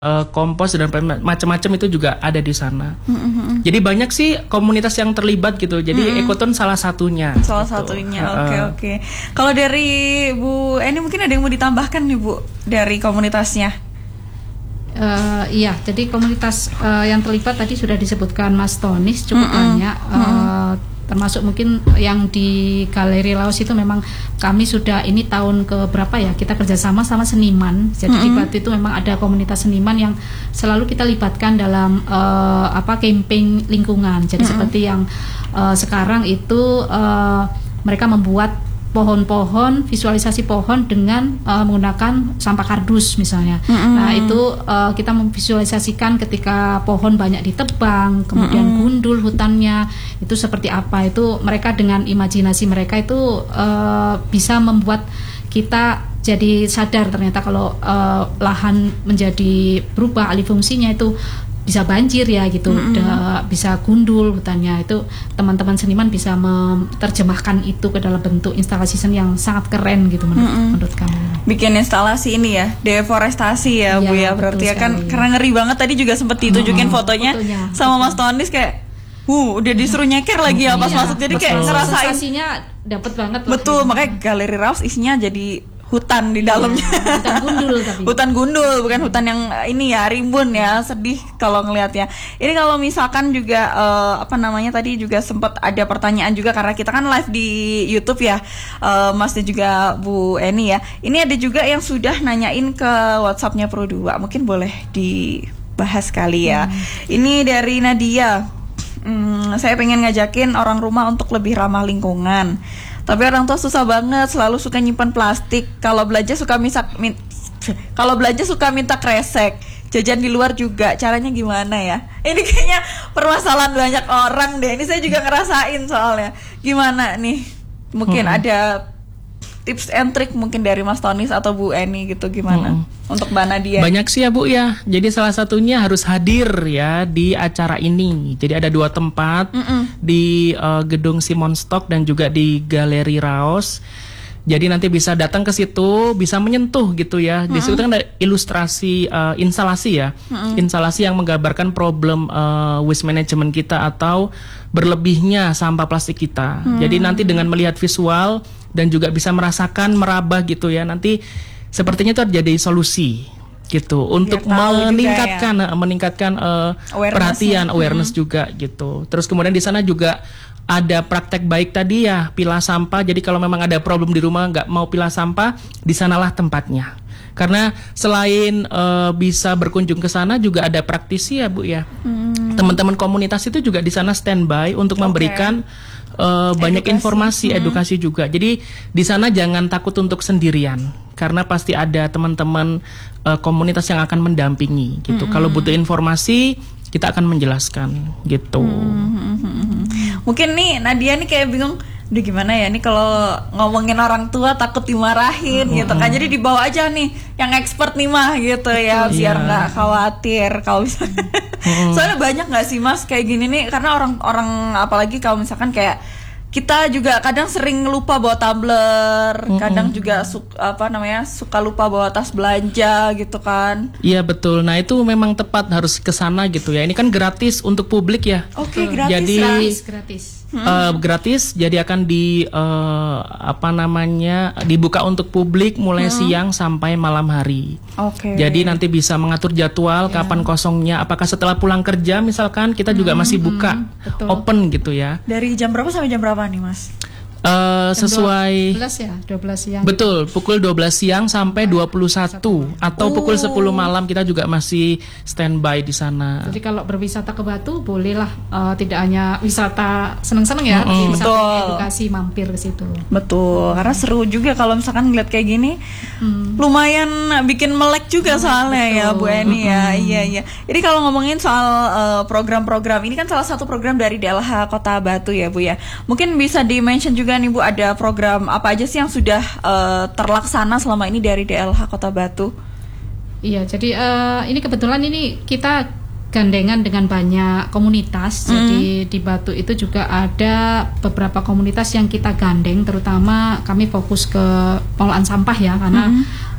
kompos dan macam-macam itu juga ada di sana. Jadi banyak sih komunitas yang terlibat gitu. Jadi Ekoton salah satunya. Salah satunya. Oke. Kalau dari Bu Eni mungkin ada yang mau ditambahkan nih Bu dari komunitasnya? Iya, jadi komunitas yang terlibat tadi sudah disebutkan Mas Tonis cukup banyak. Termasuk mungkin yang di Galeri Laos itu memang kami sudah ini tahun ke berapa ya kita kerjasama sama seniman. Jadi di Batu itu memang ada komunitas seniman yang selalu kita libatkan dalam campaign lingkungan. Jadi seperti yang sekarang itu mereka membuat pohon-pohon, visualisasi pohon dengan menggunakan sampah kardus misalnya. Nah itu kita memvisualisasikan ketika pohon banyak ditebang, kemudian gundul hutannya, itu seperti apa. Itu mereka dengan imajinasi mereka itu bisa membuat kita jadi sadar ternyata kalau lahan menjadi berubah alih fungsinya itu bisa banjir ya gitu, bisa gundul hutannya. Itu teman-teman seniman bisa menerjemahkan itu ke dalam bentuk instalasi seni yang sangat keren gitu menurut kami. Bikin instalasi ini ya, deforestasi ya Bu ya, berarti ya kan, karena ngeri banget tadi juga sempat ditunjukin fotonya sama Mas Tonis kayak udah disuruh nyeker lagi ya pas masuk, jadi kayak ngerasain sensasinya dapat banget. Betul, makanya Galeri Laos isinya jadi hutan di dalamnya. Hutan gundul tapi. Hutan gundul, bukan hutan yang ini ya, rimbun ya, sedih kalau ngelihatnya. Ini kalau misalkan juga tadi juga sempat ada pertanyaan juga karena kita kan live di YouTube ya, Mas dan juga Bu Eni ya. Ini ada juga yang sudah nanyain ke WhatsApp-nya Pro 2, mungkin boleh dibahas kali ya. Ini dari Nadia. Saya pengen ngajakin orang rumah untuk lebih ramah lingkungan. Tapi orang tua susah banget, selalu suka nyimpan plastik. Kalau belanja suka minta kresek. Jajan di luar juga. Caranya gimana ya? Ini kayaknya permasalahan banyak orang deh. Ini saya juga ngerasain soalnya. Gimana nih? Mungkin ada tips and trick mungkin dari Mas Tonis atau Bu Eni gitu, gimana untuk Mbak Nadia? Banyak sih ya Bu ya. Jadi salah satunya harus hadir ya di acara ini. Jadi ada 2 tempat di gedung Simon Stock dan juga di Galeri Laos. Jadi nanti bisa datang ke situ, bisa menyentuh gitu ya. Di situ kan ada ilustrasi instalasi ya. Instalasi yang menggambarkan problem waste management kita atau berlebihnya sampah plastik kita. Jadi nanti dengan melihat visual dan juga bisa merasakan, meraba gitu ya. Nanti sepertinya itu terjadi solusi gitu untuk meningkatkan perhatian, awareness juga gitu. Terus kemudian di sana juga ada praktek baik tadi ya, pilah sampah. Jadi kalau memang ada problem di rumah nggak mau pilah sampah, di sanalah tempatnya. Karena selain bisa berkunjung ke sana juga ada praktisi ya Bu ya. Teman-teman komunitas itu juga di sana standby untuk memberikan banyak informasi, edukasi juga. Jadi di sana jangan takut untuk sendirian, karena pasti ada teman-teman komunitas yang akan mendampingi gitu. Kalau butuh informasi, kita akan menjelaskan gitu. Mungkin nih Nadia nih kayak bingung, udah gimana ya nih kalau ngomongin orang tua takut dimarahin gitu kan. Jadi dibawa aja nih yang expert nih mah gitu ya, biar nggak khawatir kalau misalnya. Soalnya banyak nggak sih Mas kayak gini nih, karena orang-orang apalagi kalau misalkan kayak kita juga kadang sering lupa bawa tumbler, kadang juga suka lupa bawa tas belanja gitu kan. Iya betul. Nah itu memang tepat harus ke sana gitu ya. Ini kan gratis untuk publik ya. Oke, gratis. Jadi gratis. Gratis, jadi akan dibuka untuk publik mulai siang sampai malam hari. Jadi nanti bisa mengatur jadwal kapan kosongnya. Apakah setelah pulang kerja misalkan kita juga masih buka open gitu ya. Dari jam berapa sampai jam berapa nih Mas? Sesuai 12 siang. Betul, pukul 12 siang sampai 21 atau pukul 10 malam kita juga masih standby di sana. Jadi kalau berwisata ke Batu bolehlah, tidak hanya wisata seneng-seneng ya, tapi wisata edukasi mampir ke situ. Betul, karena seru juga kalau misalkan ngeliat kayak gini. Lumayan bikin melek juga soalnya ya Bu Eni ya. Iya. Jadi kalau ngomongin soal program-program, ini kan salah satu program dari DLH Kota Batu ya Bu ya. Mungkin bisa di-mention juga nih Bu, ada program apa aja sih yang sudah terlaksana selama ini dari DLH Kota Batu? Iya, jadi ini kebetulan ini kita gandengan dengan banyak komunitas. Jadi di Batu itu juga ada beberapa komunitas yang kita gandeng, terutama kami fokus ke pengolahan sampah ya, karena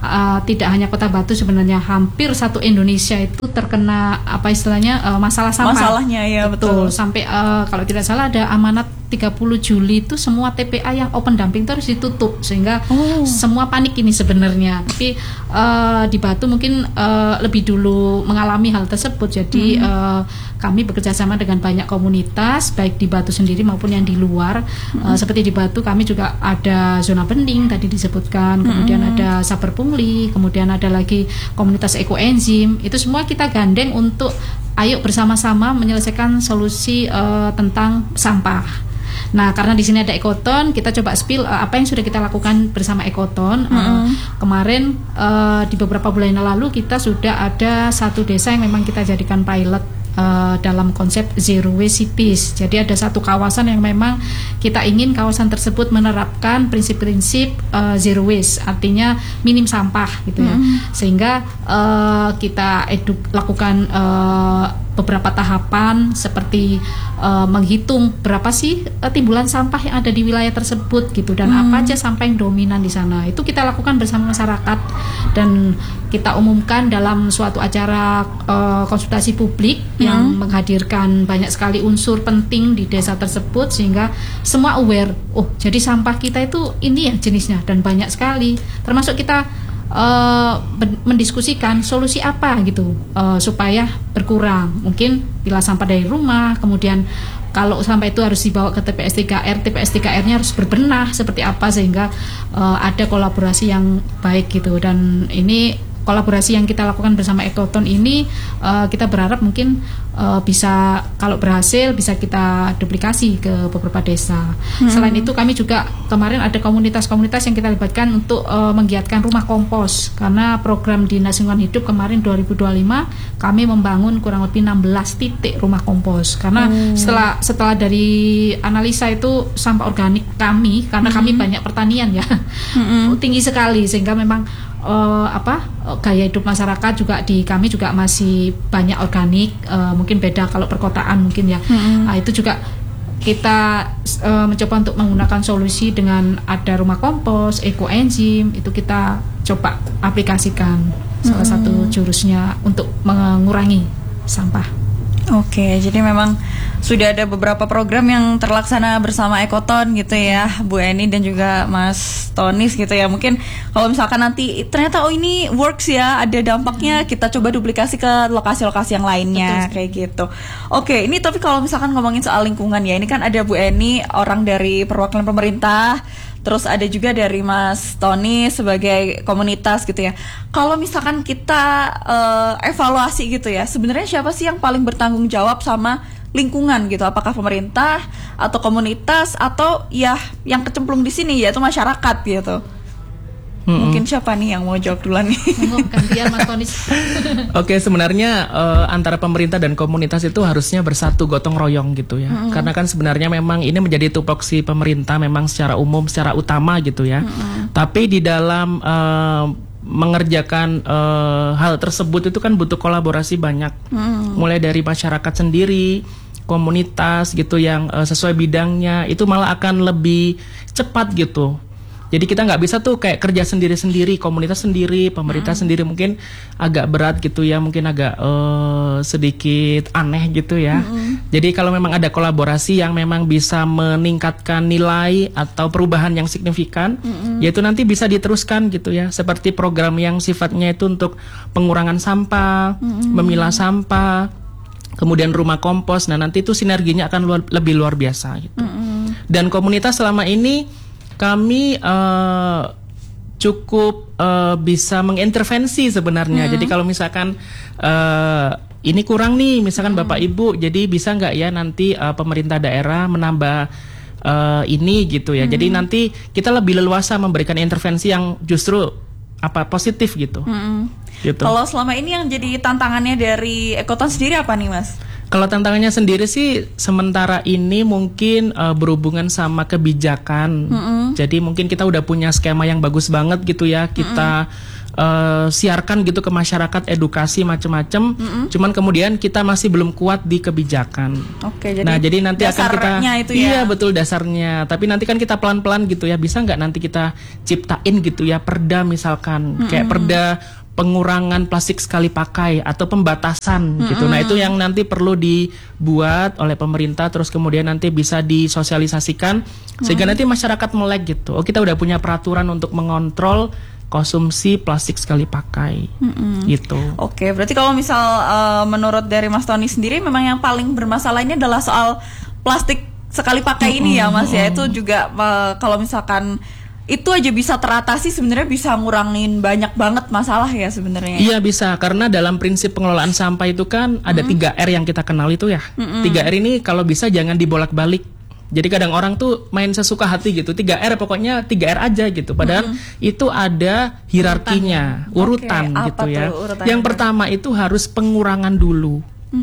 tidak hanya Kota Batu, sebenarnya hampir satu Indonesia itu terkena apa istilahnya masalah sampah. Masalahnya ya betul. Sampai kalau tidak salah ada amanat 30 Juli itu semua TPA yang open dumping itu harus ditutup, sehingga semua panik ini sebenarnya. Tapi di Batu mungkin lebih dulu mengalami hal tersebut. Jadi kami bekerjasama dengan banyak komunitas baik di Batu sendiri maupun yang di luar. Seperti di Batu kami juga ada zona bening tadi disebutkan, kemudian ada saber pungli, kemudian ada lagi komunitas ekoenzim. Itu semua kita gandeng untuk ayo bersama-sama menyelesaikan solusi tentang sampah. Nah, karena di sini ada Ekoton, kita coba spill apa yang sudah kita lakukan bersama Ekoton. Kemarin di beberapa bulan yang lalu kita sudah ada satu desa yang memang kita jadikan pilot dalam konsep Zero Waste Cities. Jadi ada satu kawasan yang memang kita ingin kawasan tersebut menerapkan prinsip-prinsip Zero Waste, artinya minim sampah gitu ya. Sehingga kita lakukan beberapa tahapan seperti menghitung berapa sih timbulan sampah yang ada di wilayah tersebut gitu, dan apa aja sampah yang dominan di sana. Itu kita lakukan bersama masyarakat dan kita umumkan dalam suatu acara konsultasi publik yang menghadirkan banyak sekali unsur penting di desa tersebut, sehingga semua aware, oh jadi sampah kita itu ini ya jenisnya dan banyak sekali, termasuk kita mendiskusikan solusi apa gitu supaya berkurang. Mungkin pilah sampah dari rumah, kemudian kalau sampah itu harus dibawa ke TPS 3R, TPS 3R-nya harus berbenah seperti apa, sehingga ada kolaborasi yang baik gitu. Dan ini kolaborasi yang kita lakukan bersama Ekoton ini kita berharap mungkin bisa, kalau berhasil bisa kita duplikasi ke beberapa desa. Selain itu kami juga kemarin ada komunitas-komunitas yang kita libatkan untuk menggiatkan rumah kompos, karena program Dinas Lingkungan Hidup kemarin 2025 kami membangun kurang lebih 16 titik rumah kompos. Karena setelah dari analisa itu sampah organik kami, karena kami banyak pertanian ya, tinggi sekali, sehingga memang gaya hidup masyarakat juga di kami juga masih banyak organik, mungkin beda kalau perkotaan mungkin ya. Nah, itu juga kita mencoba untuk menggunakan solusi dengan ada rumah kompos, ekoenzim, itu kita coba aplikasikan salah satu jurusnya untuk mengurangi sampah. Oke, jadi memang sudah ada beberapa program yang terlaksana bersama Ekoton gitu ya, Bu Eni dan juga Mas Tonis gitu ya. Mungkin kalau misalkan nanti ternyata oh ini works ya, ada dampaknya, kita coba duplikasi ke lokasi-lokasi yang lainnya. Betul. Kayak gitu. Oke, ini tapi kalau misalkan ngomongin soal lingkungan ya, ini kan ada Bu Eni orang dari perwakilan pemerintah, terus ada juga dari Mas Tony sebagai komunitas gitu ya. Kalau misalkan kita evaluasi gitu ya, sebenarnya siapa sih yang paling bertanggung jawab sama lingkungan gitu? Apakah pemerintah atau komunitas atau ya yang kecemplung di sini yaitu masyarakat gitu? Mungkin siapa nih yang mau jawab duluan nih? Gantian Mas Tony. Oke, sebenarnya antara pemerintah dan komunitas itu harusnya bersatu gotong royong gitu ya. Karena kan sebenarnya memang ini menjadi tupoksi pemerintah memang secara umum, secara utama gitu ya. Tapi di dalam mengerjakan hal tersebut itu kan butuh kolaborasi banyak. Mulai dari masyarakat sendiri, komunitas gitu yang sesuai bidangnya, itu malah akan lebih cepat gitu. Jadi kita nggak bisa tuh kayak kerja sendiri-sendiri, komunitas sendiri, pemerintah sendiri, mungkin agak berat gitu ya, mungkin agak sedikit aneh gitu ya. Jadi kalau memang ada kolaborasi yang memang bisa meningkatkan nilai atau perubahan yang signifikan, yaitu nanti bisa diteruskan gitu ya. Seperti program yang sifatnya itu untuk pengurangan sampah, memilah sampah, kemudian rumah kompos. Nah nanti itu sinerginya akan lebih luar biasa gitu. Dan komunitas selama ini kami cukup bisa mengintervensi sebenarnya. Jadi kalau misalkan ini kurang nih, misalkan Bapak Ibu, jadi bisa nggak ya nanti pemerintah daerah menambah ini gitu ya. Jadi nanti kita lebih leluasa memberikan intervensi yang justru positif gitu. Gitu. Kalau selama ini yang jadi tantangannya dari Ekoton sendiri apa nih Mas? Kalau tantangannya sendiri sih sementara ini mungkin berhubungan sama kebijakan. Jadi mungkin kita udah punya skema yang bagus banget gitu ya. Kita siarkan gitu ke masyarakat, edukasi macam-macam. Cuman kemudian kita masih belum kuat di kebijakan. Oke, jadi nanti akan kita itu ya. Iya, betul dasarnya. Tapi nanti kan kita pelan-pelan gitu ya. Bisa nggak nanti kita ciptain gitu ya perda misalkan kayak perda pengurangan plastik sekali pakai atau pembatasan gitu. Nah, itu yang nanti perlu dibuat oleh pemerintah, terus kemudian nanti bisa disosialisasikan sehingga nanti masyarakat melek gitu. Oh, kita udah punya peraturan untuk mengontrol konsumsi plastik sekali pakai gitu. Oke, berarti kalau misal menurut dari Mas Tony sendiri memang yang paling bermasalah ini adalah soal plastik sekali pakai ini ya Mas ya. Itu juga kalau misalkan itu aja bisa teratasi, sebenarnya bisa ngurangin banyak banget masalah ya sebenarnya. Iya bisa, karena dalam prinsip pengelolaan sampah itu kan ada 3R yang kita kenal itu ya. 3R ini kalau bisa jangan dibolak-balik. Jadi kadang orang tuh main sesuka hati gitu, 3R pokoknya 3R aja gitu. Padahal itu ada hierarkinya, urutan gitu ya. Yang pertama itu harus pengurangan dulu,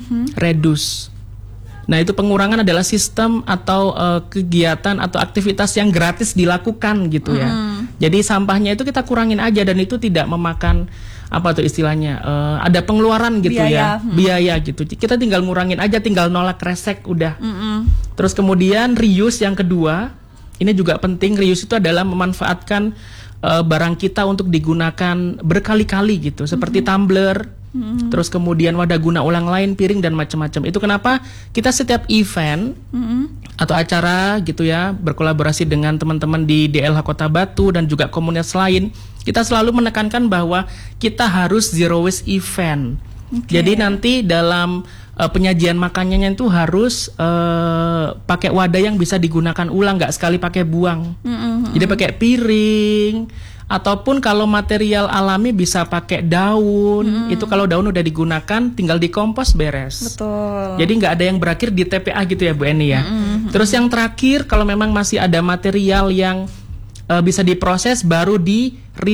reduce. Nah, itu pengurangan adalah sistem atau kegiatan atau aktivitas yang gratis dilakukan gitu ya. Jadi sampahnya itu kita kurangin aja dan itu tidak memakan apa tuh istilahnya ada pengeluaran gitu biaya gitu. Kita tinggal ngurangin aja, tinggal nolak kresek udah. Terus kemudian reuse yang kedua, ini juga penting. Reuse itu adalah memanfaatkan barang kita untuk digunakan berkali-kali gitu, seperti tumbler. Terus kemudian wadah guna ulang lain, piring dan macam-macam. Itu kenapa kita setiap event atau acara gitu ya, berkolaborasi dengan teman-teman di DLH Kota Batu dan juga komunitas lain, kita selalu menekankan bahwa kita harus zero waste event. Jadi nanti dalam penyajian makanannya itu harus pakai wadah yang bisa digunakan ulang, nggak sekali pakai buang. Jadi pakai piring. Ataupun kalau material alami bisa pakai daun. Itu kalau daun udah digunakan tinggal dikompos beres. Betul. Jadi nggak ada yang berakhir di TPA gitu ya Bu Eni ya. Terus yang terakhir, kalau memang masih ada material yang bisa diproses, baru di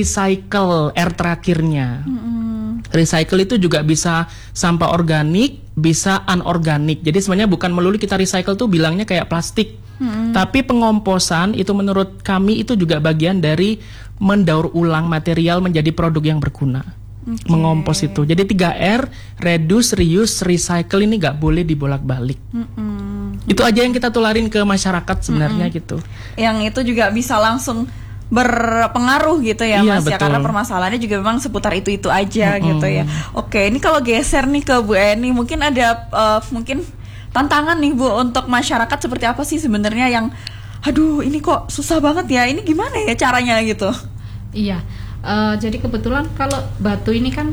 recycle R terakhirnya. Recycle itu juga bisa sampah organik, bisa anorganik. Jadi sebenarnya bukan melulu kita recycle tuh bilangnya kayak plastik. Tapi pengomposan itu menurut kami itu juga bagian dari mendaur ulang material menjadi produk yang berguna. Mengompos itu. Jadi 3R, reduce, reuse, recycle ini nggak boleh dibolak-balik. Itu aja yang kita tularin ke masyarakat sebenarnya gitu. Yang itu juga bisa langsung berpengaruh gitu ya Mas ya, karena permasalahannya juga memang seputar itu aja gitu ya. Oke, ini kalau geser nih ke Bu Eni, mungkin ada mungkin tantangan nih Bu untuk masyarakat seperti apa sih sebenarnya yang aduh ini kok susah banget ya, ini gimana ya caranya gitu. Iya. Jadi kebetulan kalau Batu ini kan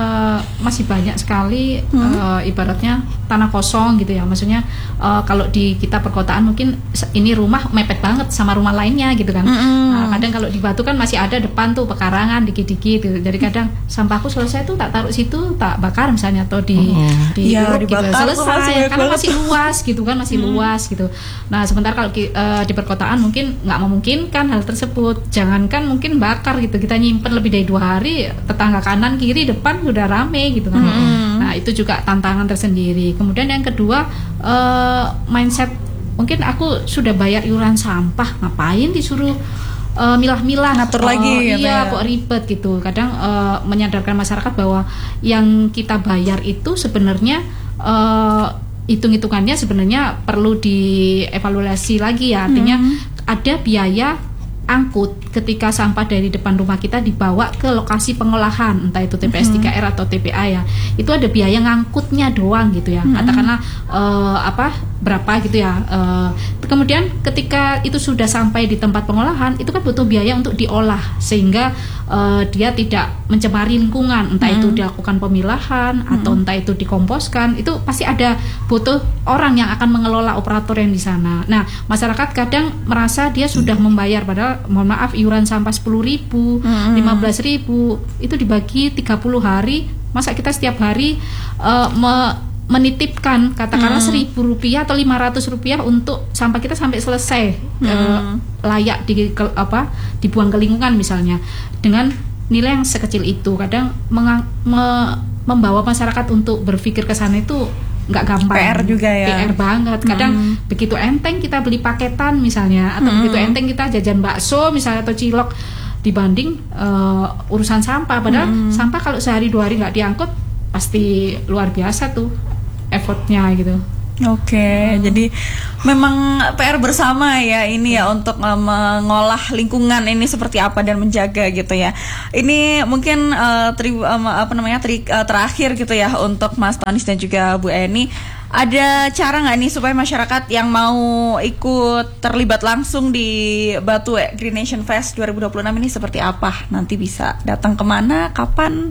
masih banyak sekali ibaratnya tanah kosong gitu ya. Maksudnya kalau di kita perkotaan mungkin ini rumah mepet banget sama rumah lainnya gitu kan. Kadang kalau di Batu kan masih ada depan tuh pekarangan dikit-dikit gitu. Jadi kadang sampahku selesai tuh tak taruh situ, tak bakar misalnya, atau diuruk gitu. Selesai karena masih luas gitu kan, masih luas gitu. Nah sementara kalau di perkotaan mungkin nggak memungkinkan hal tersebut. Jangankan mungkin bakar gitu, kita nyimpen lebih dari 2 hari, tetangga kanan kiri depan sudah rame gitu kan. Nah itu juga tantangan tersendiri. Kemudian yang kedua, mindset, mungkin aku sudah bayar iuran sampah, ngapain disuruh milah-milah, ngatur lagi iya kok ribet gitu. Kadang menyadarkan masyarakat bahwa yang kita bayar itu sebenarnya hitung-hitungannya sebenarnya perlu dievaluasi lagi ya. Artinya ada biaya angkut ketika sampah dari depan rumah kita dibawa ke lokasi pengolahan, entah itu TPS 3R atau TPA ya. Itu ada biaya ngangkutnya doang gitu ya. Katakanlah berapa gitu ya. Kemudian ketika itu sudah sampai di tempat pengolahan, itu kan butuh biaya untuk diolah sehingga dia tidak mencemari lingkungan, entah itu dilakukan pemilahan atau entah itu dikomposkan. Itu pasti ada butuh orang yang akan mengelola, operator yang di sana. Nah, masyarakat kadang merasa dia sudah membayar, padahal mohon maaf iuran sampah 10.000, 15.000 itu dibagi 30 hari. Masa kita setiap hari menitipkan katakanlah Rp1.000 atau Rp500 untuk sampah kita sampai selesai layak dibuang ke lingkungan misalnya, dengan nilai yang sekecil itu. Kadang membawa masyarakat untuk berpikir ke sana itu nggak gampang. PR juga ya. PR banget. Kadang begitu enteng kita beli paketan misalnya, atau begitu enteng kita jajan bakso misalnya atau cilok, dibanding urusan sampah. Padahal sampah kalau sehari 2 hari nggak diangkut pasti luar biasa tuh effortnya gitu. Oke, jadi memang PR bersama ya ini ya untuk mengolah lingkungan ini seperti apa dan menjaga gitu ya. Ini mungkin terakhir gitu ya untuk Mas Tonis dan juga Bu Eni. Ada cara nggak nih supaya masyarakat yang mau ikut terlibat langsung di Batu Green Nation Fest 2026 ini seperti apa? Nanti bisa datang kemana, kapan?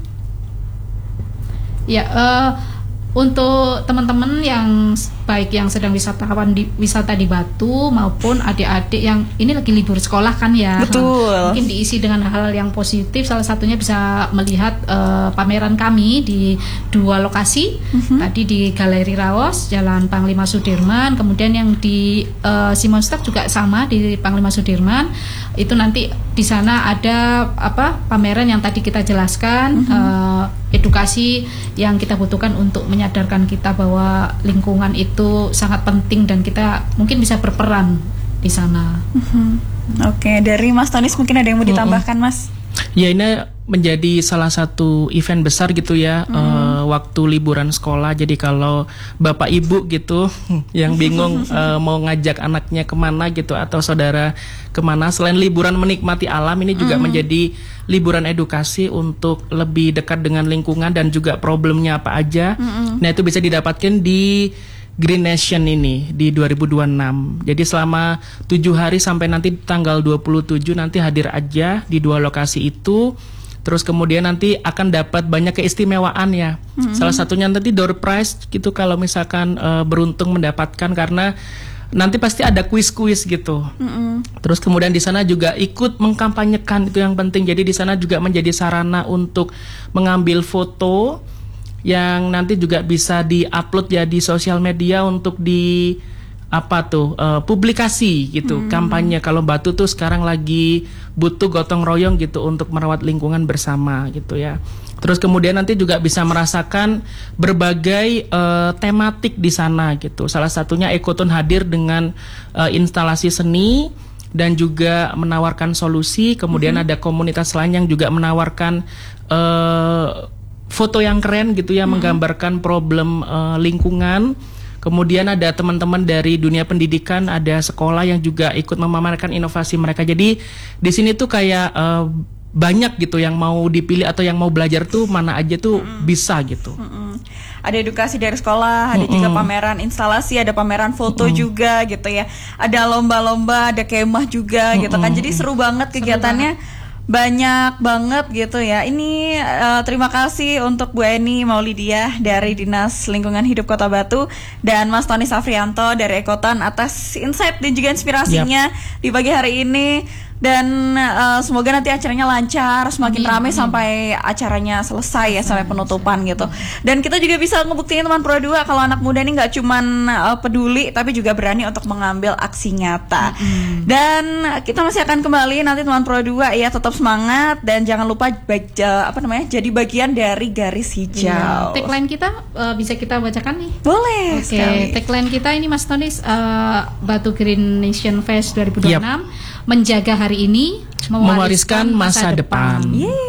Ya, untuk teman-teman yang baik yang sedang wisata di Batu maupun adik-adik yang ini lagi libur sekolah kan ya. Betul. Mungkin diisi dengan hal yang positif. Salah satunya bisa melihat pameran kami di 2 lokasi. Tadi di Galeri Raos, Jalan Panglima Sudirman. Kemudian yang di Simonstock juga sama di Panglima Sudirman. Itu nanti di sana ada pameran yang tadi kita jelaskan, edukasi yang kita butuhkan untuk menyadarkan kita bahwa lingkungan itu sangat penting dan kita mungkin bisa berperan di sana. Oke, dari Mas Tonis mungkin ada yang mau ditambahkan, Mas? Ya, ini menjadi salah satu event besar gitu ya, waktu liburan sekolah. Jadi kalau bapak ibu gitu yang bingung mau ngajak anaknya kemana gitu atau saudara kemana, selain liburan menikmati alam, ini juga menjadi liburan edukasi untuk lebih dekat dengan lingkungan dan juga problemnya apa aja. Nah, itu bisa didapatkan di Green Nation ini di 2026. Jadi selama 7 hari sampai nanti tanggal 27 nanti hadir aja di 2 lokasi itu. Terus kemudian nanti akan dapat banyak keistimewaan ya. Salah satunya nanti door prize gitu kalau misalkan beruntung mendapatkan, karena nanti pasti ada kuis-kuis gitu. Terus kemudian di sana juga ikut mengkampanyekan, itu yang penting. Jadi di sana juga menjadi sarana untuk mengambil foto yang nanti juga bisa di-upload ya di sosial media untuk di publikasi gitu, kampanye kalau Batu tuh sekarang lagi butuh gotong royong gitu untuk merawat lingkungan bersama gitu ya. Terus kemudian nanti juga bisa merasakan berbagai tematik di sana gitu. Salah satunya Ekoton hadir dengan instalasi seni dan juga menawarkan solusi. Kemudian ada komunitas lain yang juga menawarkan foto yang keren gitu ya, menggambarkan problem lingkungan. Kemudian ada teman-teman dari dunia pendidikan, ada sekolah yang juga ikut memamerkan inovasi mereka. Jadi di sini tuh kayak banyak gitu yang mau dipilih atau yang mau belajar tuh mana aja tuh bisa gitu. Ada edukasi dari sekolah, ada juga pameran instalasi, ada pameran foto juga gitu ya. Ada lomba-lomba, ada kemah juga gitu kan. Jadi seru banget kegiatannya. Banyak banget gitu ya. Ini terima kasih untuk Bu Eni Maulidiah dari Dinas Lingkungan Hidup Kota Batu dan Mas Tonis Afrianto dari Ekoton atas insight dan juga inspirasinya di pagi hari ini. Dan semoga nanti acaranya lancar, semakin ramai sampai acaranya selesai ya, sampai penutupan gitu. Dan kita juga bisa ngebuktiin teman Pro 2 kalau anak muda ini nggak cuman peduli tapi juga berani untuk mengambil aksi nyata. Dan kita masih akan kembali nanti teman Pro 2 ya, tetap semangat dan jangan lupa jadi bagian dari garis hijau. Tagline kita bisa kita bacakan nih. Boleh. Oke, tagline kita ini Mas Tonis, Batu Green Nation Fest 2026. Menjaga hari ini, mewariskan masa depan.